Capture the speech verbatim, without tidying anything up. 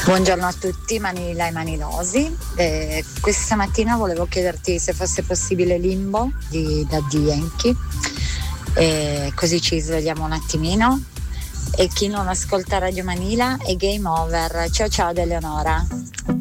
Buongiorno a tutti, Manila e Manilosi. Eh, questa mattina volevo chiederti se fosse possibile Limbo di Daddy Yankee, eh, così ci svegliamo un attimino. E chi non ascolta Radio Manila è game over. Ciao ciao da Eleonora.